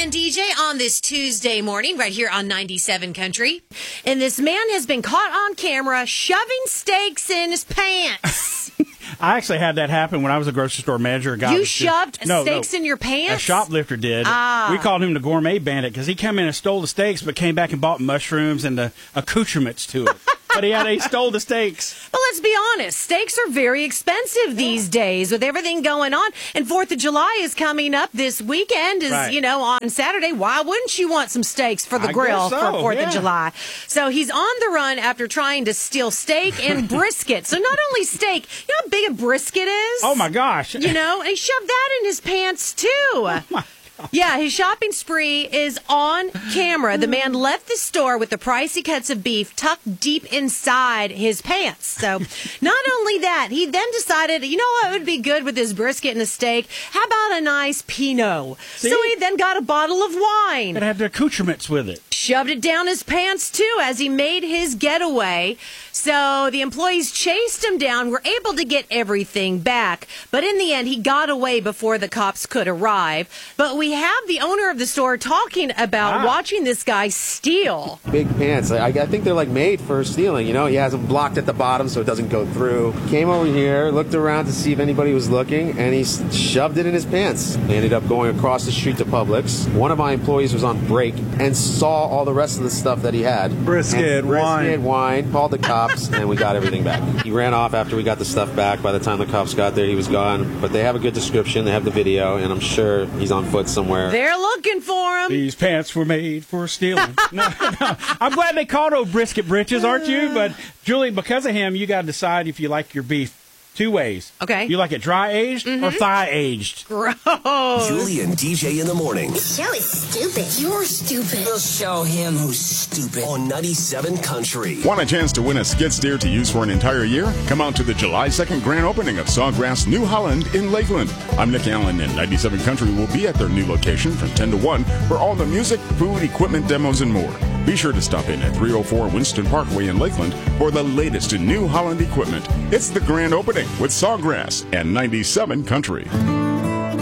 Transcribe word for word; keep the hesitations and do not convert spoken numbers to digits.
and D J on this Tuesday morning right here on ninety-seven Country. And this man has been caught on camera shoving steaks in his pants. I actually had that happen when I was a grocery store manager. A guy you was shoved just, no, steaks no, in your pants? A shoplifter did. Ah. We called him the gourmet bandit because he came in and stole the steaks but came back and bought mushrooms and the accoutrements to it. But he had he stole the steaks. But let's be honest, steaks are very expensive these days with everything going on. And fourth of July is coming up this weekend, is Right. you know, on Saturday. Why wouldn't you want some steaks for the I grill guess so, for fourth yeah. of July? So he's on the run after trying to steal steak and brisket. So not only steak, you know how big a brisket is? Oh, my gosh. You know, and he shoved that in his pants, too. Oh my Yeah, his shopping spree is on camera. The man left the store with the pricey cuts of beef tucked deep inside his pants. So, not only that, he then decided, you know what would be good with his brisket and a steak? How about a nice Pinot? See? So he then got a bottle of wine. It had the accoutrements with it. Shoved it down his pants, too, as he made his getaway. So the employees chased him down, were able to get everything back. But in the end, he got away before the cops could arrive. But we have the owner of the store talking about Ah. watching this guy steal. Big pants. I, I think they're like made for stealing. You know, he has them blocked at the bottom so it doesn't go through. Came over here, looked around to see if anybody was looking, and he s- shoved it in his pants. He ended up going across the street to Publix. One of my employees was on break and saw all the rest of the stuff that he had. Brisket, And brisket, wine. wine. Called the cops, and we got everything back. He ran off after we got the stuff back. By the time the cops got there, he was gone. But they have a good description. They have the video, and I'm sure he's on foot somewhere. They're looking for him. These pants were made for stealing. no, no. I'm glad they called old brisket britches, aren't you? But, Julie, because of him, you got to decide if you like your beef two ways. Okay. You like it dry-aged or thigh-aged? Gross. Julie and D J in the morning. This show is stupid. You're stupid. We'll show him who's stupid on ninety-seven Country. Want a chance to win a skid steer to use for an entire year? Come out to the July second grand opening of Sawgrass New Holland in Lakeland. I'm Nick Allen, and ninety-seven Country will be at their new location from ten to one for all the music, food, equipment, demos, and more. Be sure to stop in at three oh four Winston Parkway in Lakeland for the latest in New Holland equipment. It's the grand opening with Sawgrass and ninety-seven Country.